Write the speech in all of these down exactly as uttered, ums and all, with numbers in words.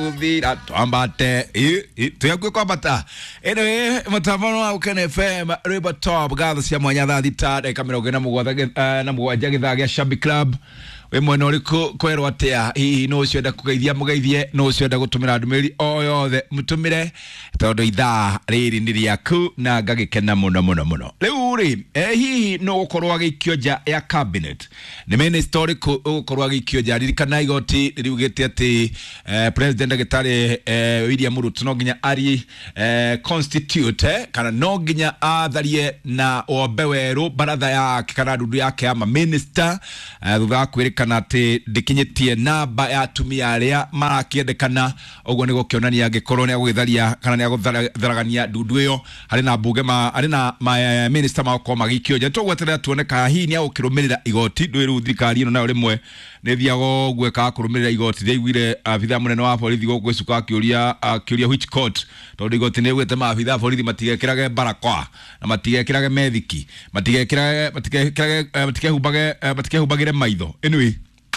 guthira twambate tuyakwe kwambata anyway matamano au Ken F M River Top gatho cia mwanya thaa thita dakika mirongo ina mugwanja na mugwanja githaa gia Shambi Club we mwena uriku kwerwo atia hihi no ucienda kugeithia mugeithie no ucienda gutumira ndumiri o yothe mutumire tondu ithaa riri ni riaku na ngagikena muno muno muno riu ri eh, hihi no gukorwo agikio nja ya cabinet ni minister uriku gukorwo agikio nja ririkana igoti riugite ati eh, president agitari eh, William Ruto no nginya ari eh, constitute eh, kana no nginya atharie na ombe weru baratha yake kana ndudu yake ama minister eh, thutha kwiri kana ati ndikinyitie namba ya atumia aria marakiendekana uguo ni gukionania angikorwo ni agwitharia kana ni agutharagania ndundu iyo hari na mbuge ma hari na ma minister mako magikio nje tugweterera tuoneka hihi ni agukirumirira igoti ndwiru thirikari ino nayo rimwe ni thiago gweka kurumirira igoti thiaiguire abitha munene wa borithi gugwicuka akiuria akiuria which court tondu igoti ni gwete ma abitha borithi matigekirage barakwa na matigekirage methiki matigekirage matigekirage matigehubage matigehubagire maitho anyway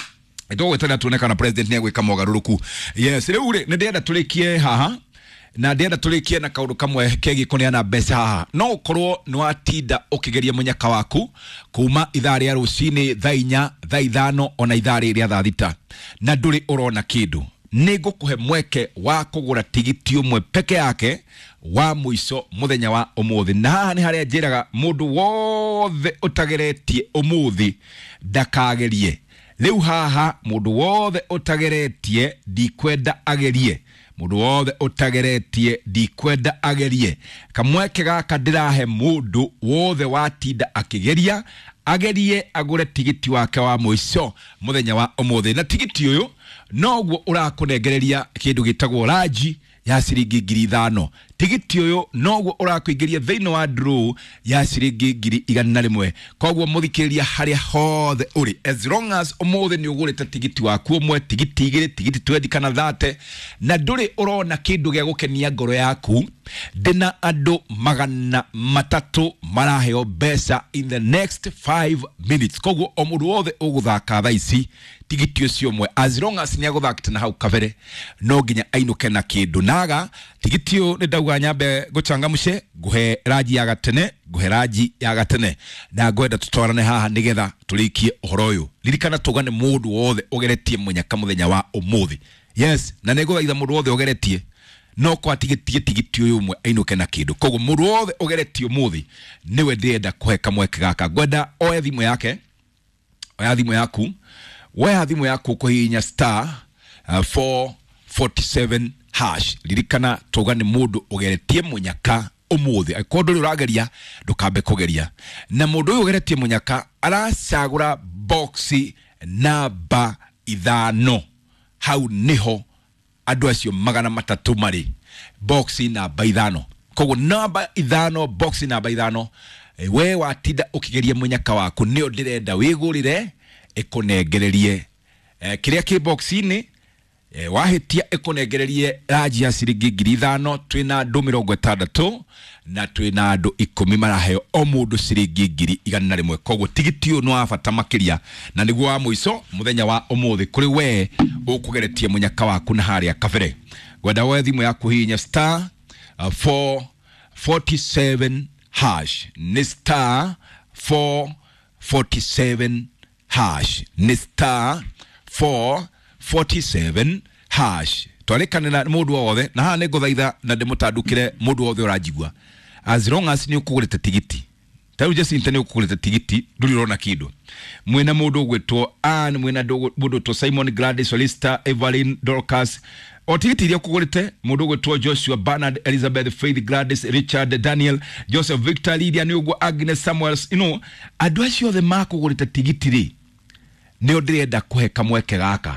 ito gwetana tuoneka na president ni agwika mogaruruku yes riu ri ni ndenda tulikie haha na ndenda tulikie na kaundu kamwe kegi kuneana mbeca haha no ukorwo ni watinda ukigeria munyaka waku kuma ithaa ria rucini thaa inya thaa ithano ona ithaa ria thaa thita na nduri urona kindu ni ngukuhe mweke wa kugura tigiti umwe peke yake wa muico muthenya wa umuthi na ni haria njiraga mundu wothe utageretie umuthi ndakagerie riu haha mundu wothe utageretie ndikwenda agerie mundu wothe utageretie ndikwenda agerie kamweke gaka ndirahe mundu wothe watinda akigeria agerie agure tigiti wake wa muico muthenya wa umuthi na tigiti uyu noguo urakunengereria kindu gitagwo raji ya ciringi ngiri ithano tigiti uyu noguo urakuingiria thiini wa draw ya ciringi ngiri igana rimwe koguo muthikiriria haria hothe uri as long as umuthi ni ugurite tigiti waku umwe tigiti igiri tigiti twendi kana thate na nduri urona kindu gia gukenia ngoro yaku ndina andu magana matatu maraheo mbeca in the next five minutes koguo o mundu wothe uguthaka thaici tigiti ucio umwe as long as ni aguthakite na hau kabere no nginya ainuke na kindu naga tigiti uyu ni ndauga nyambe guchangamshe guhe raji ya gatene guhe raji ya gatene na gwenda tutwarane haha nigetha tulikie uhoro uyu lirikana tugane mundu wothe ugeretie munyaka muthenya wa umuthi yes na nego itha mundu wothe ugeretie no kwa tigiti tigiti uyu umwe ainuke na kindu koguo mundu wothe ugeretie umuthi niwe ndienda kuhe kamweke gaka gwenda oya thimu yake oya thimu yaku oya thimu yaku kuhinya star uh, four forty-seven hash lirikana tugane mundu ugeretie munyaka umuthi akondo urageria ndukambe kugeria na mundu uyu ugeretie munyaka aracagura boxi namba ithano hau niho andu acio magana matatu mari boxi namba ithano koguo namba ithano boxi namba ithano e, we watinda ukigeria munyaka waku nio ndirenda wigurire ikunengererie e, kiria ki boxi ni e, wahitia ikunengererie raji ya ciringi ngiri ithano twina andu mirongo itandatu na twina andu ikumi maraheo o mundu ciringi ngiri igana rimwe koguo tigiti uyu no abata makiria na niguo wa muico muthenya wa umuthi kuri we ukugeretie munyaka waku na haria kabere gwenda we thimu yaku hinya star uh, four forty-seven hash ni star four forty-seven hash ni star four forty-seven hash twalekanira mundu wothe na ha nego thaitha na ndimutandukire mundu wothe urajigwa as long as ni ukugurite tigiti taru just intene ukugurite tigiti ndurona kindu mwena mundu gwetwo an mwena mundu to Simon Gladys Solista Evelyn Dorcas o tigiti ria ukugurite mundu gwetwo Joshua Bernard Elizabeth Faith Gladys Richard Daniel Joseph Victor Lydia ni ugwo Agnes Samuels you know andu acio othe makugurite tigiti ri ni ndirenda kuhe kamweke gaka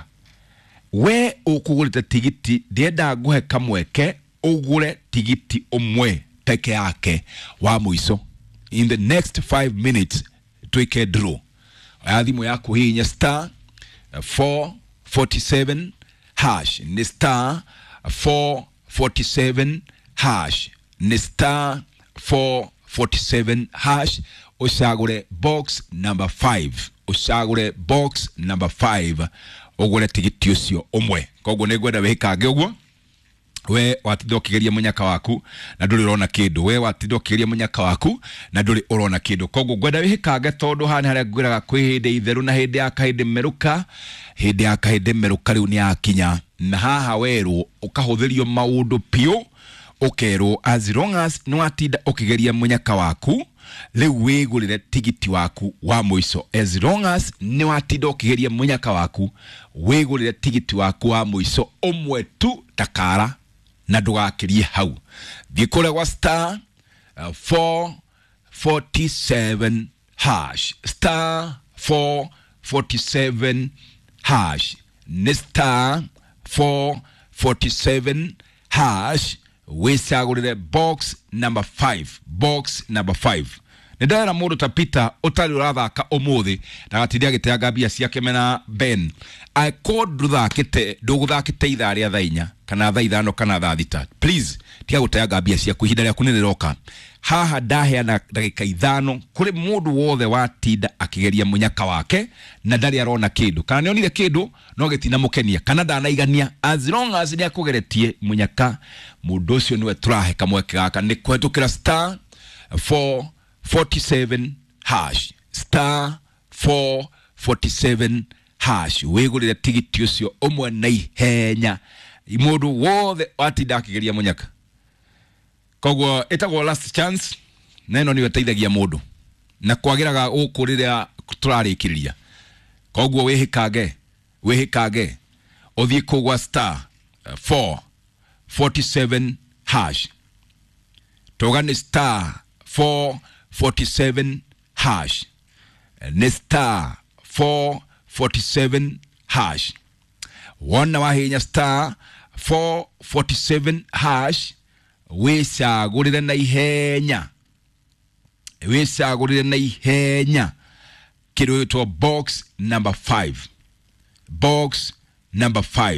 we ukugurite tigiti ndienda guhe kamweke ugure tigiti umwe peke yake wa muico in the next five minutes twike draw adhimu yako hinya star four forty-seven hash ni star four forty-seven hash ni star four forty-seven hash usagure box number five usagure box number five ugure tigiti ucio umwe koguo negwenda wikage uguo we watinda ukigeria munyaka waku na nduri urona kindu we watinda ukigeria munyaka waku na nduri urona kindu koguo gwenda wihikange tondu hani haria ngwiraga kwi hindi itheru na hindi ya kahindi meruka hindi ya kahindi meruka riu ni akinya na haha weru ukahuthirio maundu piu ukero as long as no atinda ukigeria munyaka waku riu wigurire tigiti waku wa muico as long as no atinda ukigeria munyaka waku wigurire tigiti waku wa muico umwe tu takara na ndugakirie hau thie kure gwa star uh, four forty-seven hash star four forty-seven hash ni star four forty-seven hash wisagurire box number five box number five Nidara mundu tapita utali urathaka umuthi ndagatindia giteanga mbia ciake mena Ben akodu thakite nduguthakite ithaa ria thainya kana thaa ithano kana thaa thita please tiga guteanga mbia ciaku ihinda riaku niriroka haha ndaheana ndagika ithano kuri mundu wothe watinda akigeria munyaka wake na ndari arona kindu kana nionire kindu no gitina mukenia kana ndanaigania as long as ni akugeretie munyaka mundu ucio niwe turahe kamweke gaka ni kwetukira star four forty-seven hash star four forty-seven hash wigurire tigiti ucio umwe na ihenya imundu wothe watinda akigeria munyaka koguo etagwo last chance neno ni weteithagia mundu na kwagiraga ukuriria turarikiriria koguo wihikange wihikange uthie kugwa star four forty-seven hash togane star four forty-seven hash ni star four forty-seven hash wana wahinya star four forty-seven hash wisagurire na ihenya wisagurire na ihenya kiru to box number five box number five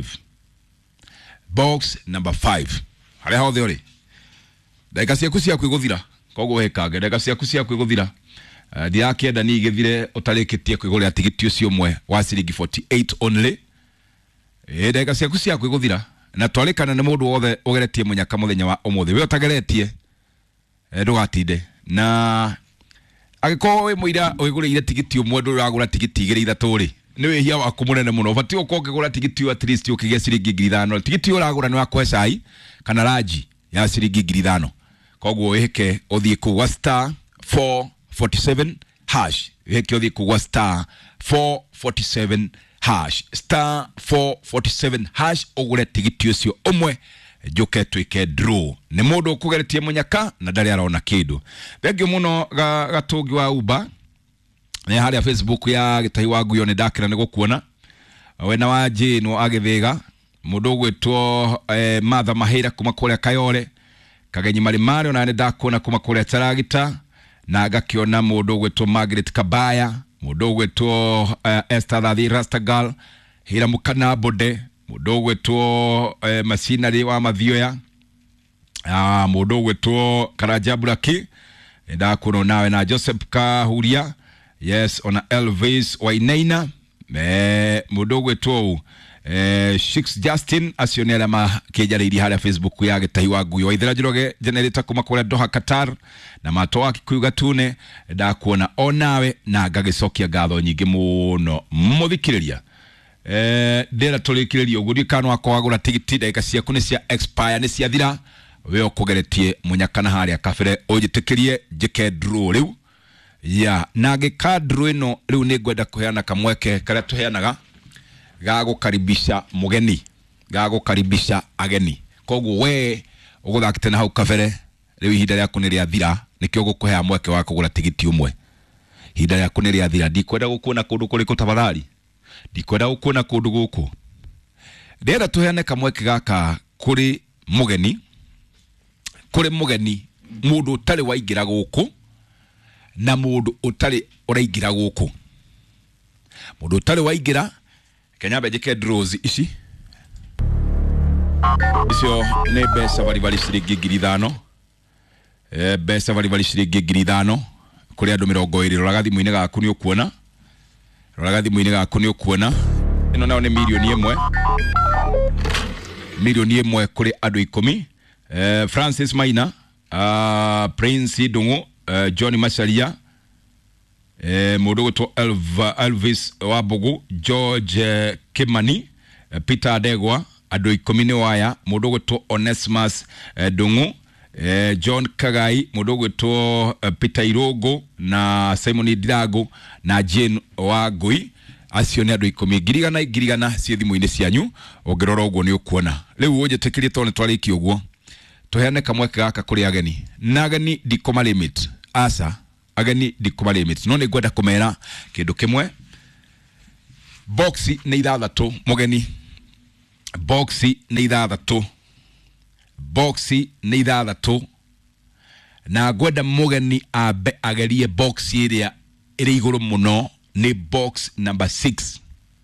box number five haria hothe uri ndagika ciaku cia kwiguthira koguo hekange ndagika ciaku cia kwiguthira ndia kienda ni igithire utarikitie kwigurira tigiti ucio mwe wa ciringi forty-eight only e ndagika ciaku cia kwiguthira na twarikana ni mundu wothe ugeretie munyaka muthenya wa umuthi we utageretie ndugatinde na agiko we muira wigurire tigiti umwe ndu uragura tigiti igire ithatu ri ni wihia waku munene muno bati ukongegura tigiti at least ukigia ciringi ngiri ithano tigiti uragura ni wa kwecai kana raji ya ciringi ngiri ithano koguo wihike uthie ku star four forty-seven hash wihike uthie ku star four forty-seven hash star four forty-seven hash ugure tigiti ucio umwe juke twike draw ni mundu kugeretie munyaka na ndari arona kindu bengi muno gatungi wa Uber ni haria Facebook ya gitahi wa guyo ni ndakira ni gukuona we na waje no agithiga mundu gwitwo eh, Martha Mahira kuma kuria Kayole kagenyi mari mari ona ni ndakona kuma kuria Taragita na agakiona mundu gwitwo Margaret Kabaya mundu gwitwo uh, Esther Thadi Rastagal hira mukana bode mundu gwitwo uh, Masinari wa Mathioya ah mundu gwitwo Karajabulaki ndakona nawe na Joseph Kahuria yes ona Elvis Wainaina me mundu gwitwo eh Shix Justin asionera ma kejariri haria Facebook ya gitahi wa guyo ithira jiroge generator kuma kule Doha Qatar na matoa kikuga tune ndakuona onawe na gagicokia gatho nyingi muno muthikiriria eh ndera tulikiriria ugudi kanu akwagura tigiti ndagika ciaku ni cia expire ni cia thira we okugeretie munyakana haria kafere ujitikirie jike draw riu ya na gikadro ino riu ni gwenda kuheana kamweke karia tuheanaga gago karibisha mugeni gago karibisha ageni koguo we uguthakite na hau kafere riu ihinda riaku ni ria thira nikio gukuhea mweke wa kugura tigiti umwe ihinda riaku ni ria thira ndikwenda gukuona kundu kuriku tabarari ndikwenda gukuona kundu guku ndera tuheane kamweke gaka kuri mugeni kuri mugeni mundu utari waingira guku na mundu utari uraingira guku mundu utari waingira Kenya bejike draws ici icio ne besa bali bali ciringi ngiri ithano eh besa bali bali ciringi ngiri ithano kuri andu mirongo iri roraga thimu-ini gaku ni ukuona roraga thimu-ini gaku ni ukuona ino nao ni milioni imwe milioni imwe kuri adu ikumi. Uh, Francis Maina, uh, Prince Dungu, uh, Johnny Macharia, uh, Mudogo to Elv, Elvis Wabugu, George uh, Kimani, uh, Peter Adegwa, adu ikumi ni waya, Mudogo to Onesimus uh, Dungu, uh, John Kagai, Mudogo to uh, Peter Irogo, na Simon Didago, na Jane Wagui, asione adu ikumi. Girigana, girigana, siedhi muine sianyu, ogiroro ugo ni ukuona. Leo uoje tekili tone tuwaliki ugo. Tuhane kamweke gaka kuri ageni. Nagani dikoma limit. Asa, ageni dikoma limit. None gweda kumera kindu kimwe. Boxi ni ithathatu mugeni. Boxi ni ithathatu. Boxi ni ithathatu. Na gweda mugeni abe agerie boxi iria iri iguru muno ni box number six.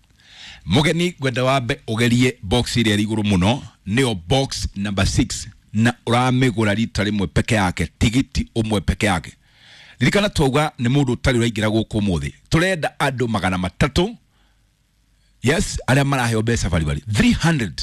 Mugeni gweda wabe ugerie boxi iria iri iguru muno ni box number six. Na uramegura rita rimwe peke yake, tigiti umwe peke yake. Lirikana toga ni mundu utari uraigira guku muthi. Turenda andu magana matatu. Yes, aria maraheo besa bari bari. three hundred.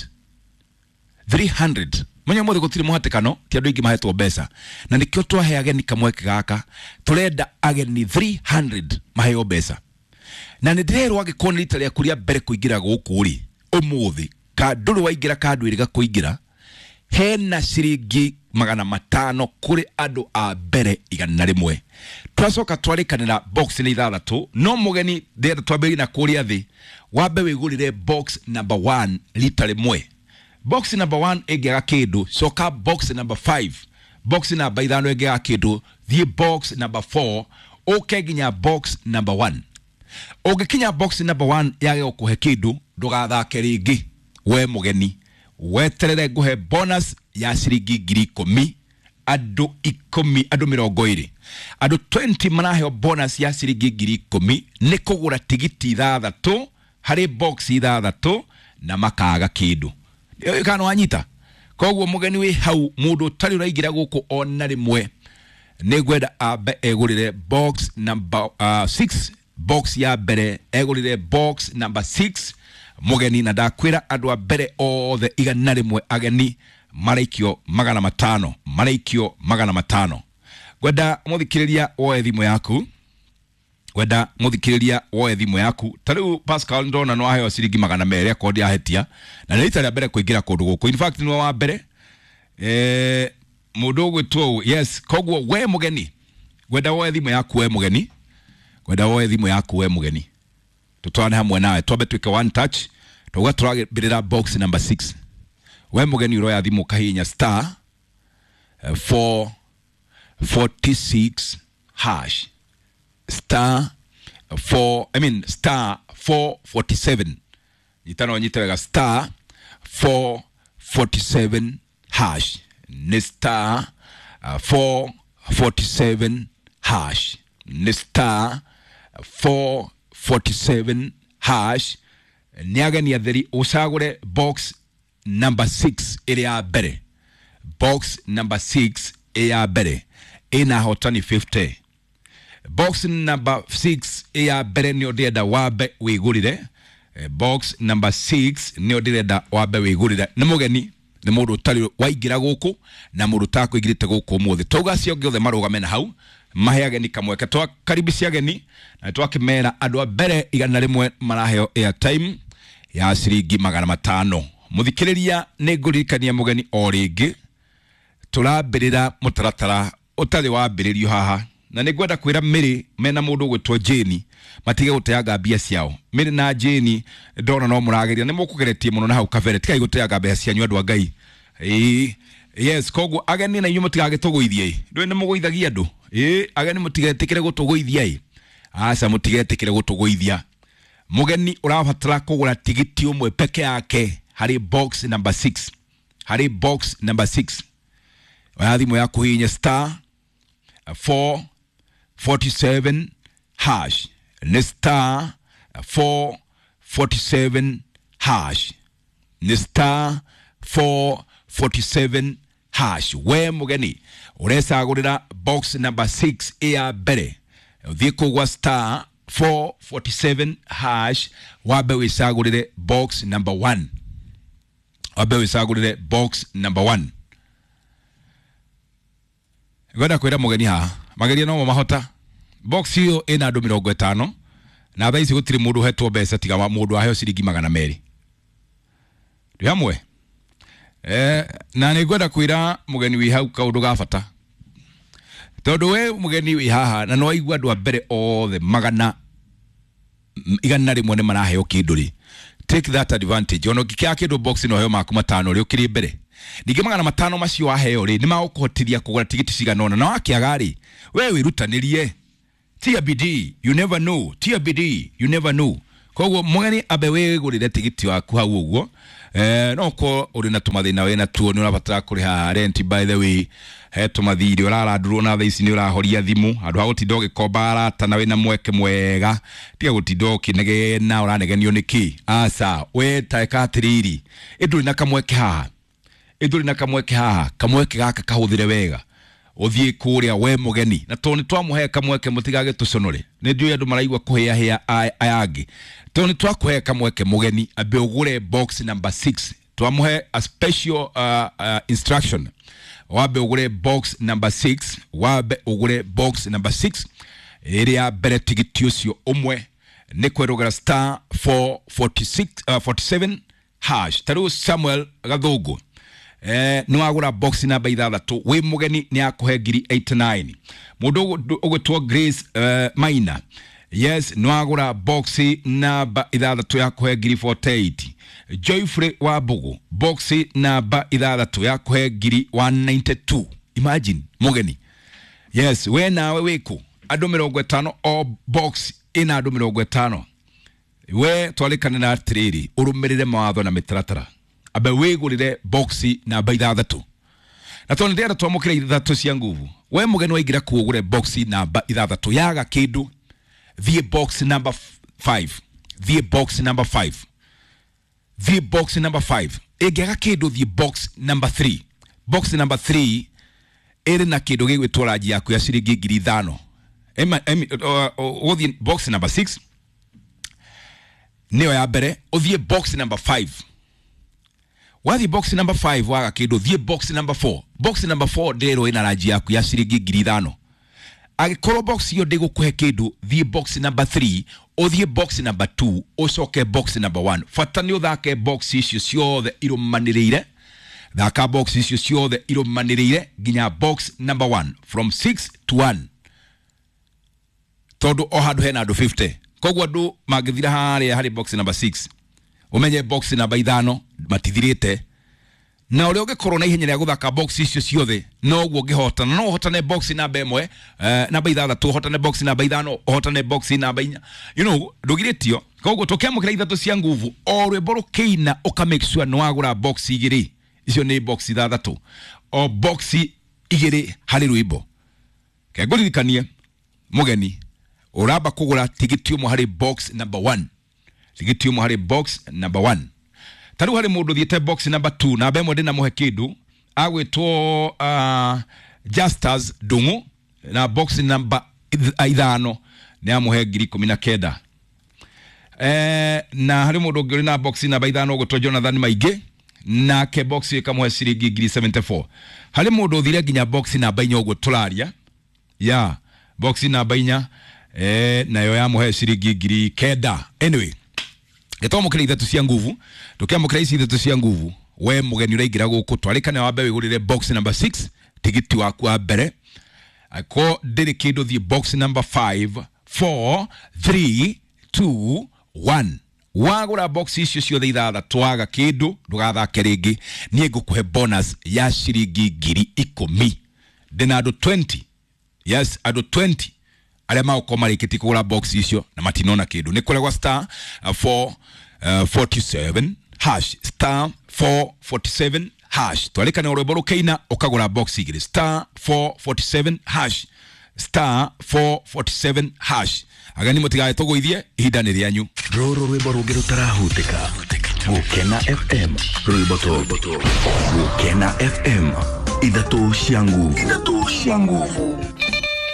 three hundred. Mwenye muthi gutiri muhatikano, ti andu ingi mahetwo besa. Na nikio twahe ageni kamweke gaka, turenda ageni three hundred maheo besa. Na ndirerwo agikona rita ria kuria mbere kuingira guku ri. Umuthi, ka nduru waigira kandu iriga kuingira. Hena shiringi magana matano kuri adu a bere igana rimwe. Twasoka twarikanira box ni ithathatu, no mugeni ndera twabiri na kuria thi wabe wigurire box number one rita rimwe. Box number one egiaga kindu, soka box number five. Box number ithano egiaga kindu, thie box number four, oke ginya box number one. Ogikinya box number one yage okuhe kindu, ndugathake ringi we mugeni. Weterere guhe bonus ya shiringi ngiri ikumi, adu ikumi, adu mirongo iri. Adu twenty manaheo bonus ya shiringi ngiri ikumi, ni kugura tigiti ithathatu, hari box ithathatu, na makaga kindu. Iyo kano anyita. Koguo mugeni wi hau, mundu utari uraigira guku ona rimwe. Ni gweda abe egurire box number uh, six, box ya bere egurire box number six. Mugeni na dakwira adu abere othe igana rimwe ageni maraikio magana matano, maraikio magana matano. Gweda muthikiriria woe thimu yaku, gweda muthikiriria woe thimu yaku. Tariu Pascal ndona no aheo shiringi magana meri akodi ahetia, na rita ria mbere kuingira kundu guku. In fact no wa mbere eh mundu gwitwo, yes, koguo we mugeni, gweda woe thimu yaku we mugeni, gweda woe thimu yaku we mugeni. Tutwane hamwe nawe twabe twike one touch, tuga turagirira box number six. We mugeni uroya thimu kahinya star uh, four forty-six hash, star uh, four I mean star four forty-seven. Itano nyitega star four forty-seven hash, ni star uh, four forty-seven hash, ni star uh, four forty-seven hash. Niaga ni atheri usagure box number six area bere. Box number six area bere ina hotani fifty. Box number six area bere ni odeda wabe wigurire. Box number six ni odeda wabe wigurire. Namugeni ni mundu utari waigira guku na mundu tako igirite guku muthi. Toga cio giothe marugamena hau. Maheage ni kamweke twa karibisi ageni na twa kimera andu abere igana rimwe maraheo airtime ya shiringi magana matano. Muthikiriria ni ngurikania mugeni o ringi turambirira mutaratara utari wambiririo haha, na ni gwenda kwira Miri mena mundu gwitwo Jeni matige guteaga mbia ciao. Miri na Jeni ndona no murageria ni mukugeretie muno na hau kavere tikai guteaga mbia cianyu andu Ngai. Eh yes, koguo ageni na inyu mutigage tuguithie ndwe ni muguithagia andu. Eh ageni mutigetikire gutuguithia i asa mutigetikire gutuguithia. Mugeni urabatara kugura tigiti umwe peke yake hari box number six, hari box number six. Wathimo ya kuhinya star four forty-seven hash, ni star four forty-seven hash, ni star four forty-seven hash. We mugeni uresa agurira box number six ea bere thiko wa star four forty-seven hash wabe wisagurire box number one. Wabe wisagurire box number one. Gwenda kwira mugeni ha mageria no mahota box hiyo ina andu mirongo itano na thaici gutiri mundu hetwo mbeca tiga wa mundu aheo ciringi magana meri riamwe eh na ni gwenda kwira mugeni wi hau kaundu ga bata tondu we mugeni wi haha na no igwa andu a mbere othe magana igana rimwe ni maraheo kinduri. Take that advantage. Ono kikia kindu box no heo maku matano ri ukiri mbere ninge magana matano macio aheo ri ni magukuhotithia kugura tigiti ciganona na wakiaga ri we wirutanirie tia bidii, you never know. Tia bidii, you never know. Koguo mugeni abe we gurire tigiti waku hau uguo eh no ko uri na tumathina we na tuo ni urabatara kuriha rent. By the way he tumathiri urara nduru na thaici ni urahoria thimu andu ha gutinda gikomba arata na we na mweke mwega tiga gutinda kinege na uranegenio niki asa we taeka atiriri induri na kamweke haha induri na kamweke haha kamweke gaka kahuthire wega uthie kuria we mugeni na toni twamuhe kamweke mutigage tuconore ni ndio andu maraigwa kuhia hia ayangi toni twakuhe kamweke mugeni abe ugure box number six twamuhe a special uh, uh, instruction wabe ugure box number six wabe ugure box number six area bere tigiti ucio umwe ni kwerogera star four forty-six uh, forty-seven hash taru Samuel Gathugu eh no agura box number ithathatu we mugeni ni akuhe ngiri eighty-nine mundu ugwetwo Grace uh, Maina yes no agura box number ithathatu yakuhe ngiri forty-eight Joyfrey wa Bugu box number ithathatu yakuhe ngiri one ninety-two. Imagine mugeni yes we nawe wiku andu mirongo itano o box ina andu mirongo itano we twalikane na atiriri urumirire mawatho na mitaratara abe wigurire boxi na baithathatu na toni ndera twamukira ithatu cia nguvu we mugeni waigira kuugure boxi na ithathatu yaga kindu the box number five the box number five the box number five egera kindu the box number three box number three ere na kindu gigwitwo rangi yaku ya ciringi ngiri ithano ema o the box number six niyo ya mbere uthie box number five wathi box number five waga kindu thie box number four box number four ndero ina rangi yaku ya ciringi ngiri ithano agikoro box yo ndigukuhe kindu thie box number three uthie box number two ucoke box number one fatani uthake box icio ciothe irumanirire thaka box icio ciothe irumanirire ginya box number one from six to one tondu o handu hena andu fifty koguo andu magithira haria hari box number six umenye box number ithano matithirite na uri ugikorwo na ihenya ria guthaka box icio ciothe no guo ngihotana no hotane box number imwe uh, number ithathatu hotane box number ithano hotane box number inya you know ndugiritio koguo tukiamukira ithatu cia nguvu o rwimbo keina uka make sure no agura box igiri icio ni box ithathatu o box igiri hari rwimbo ke ngurikanie mugeni uraba kugura tigiti umwe hari box number one tigiti umwe hari box number one taru hari mundu thiete box number two na bemwe ndina muhe kindu agwitwo uh, Justus Dungu na box number ithano ni amuhe ngiri ikumi na kenda eh na hari mundu ngiri na box number ithano gwitwo Jonathan Maige na ke box ikamuhe ciringi ngiri seventy-four hari mundu thire ginya box number inya ogwo turaria ya box number inya eh nayo yamuhe ciringi ngiri kenda anyway getomo kile ithatu cia nguvu tukiamukira ici ithatu cia nguvu we mugeni uraigira guku twarikane wabe wigurire box number six tigiti waku wa mbere ako ndiri kindu the box number five four three two one wagura box icio ciothe ithathatu waga kindu ndugathake ringi nie ngukuhe bonus ya ciringi ngiri ikumi ndina andu twenty yes andu twenty ale mauko marikiti kugura box icio na matinona kindu ni kuregwa star uh, four forty-seven hash star four forty-seven hash twalika na uroboro keina ukagura box igiri star four forty-seven hash star four forty-seven hash agani mutigaye tuguithie ihindani ryanyu roro rwimbo rugero tarahutika Gukena F M rwimbo to Gukena F M idatu cia nguvu idatu cia nguvu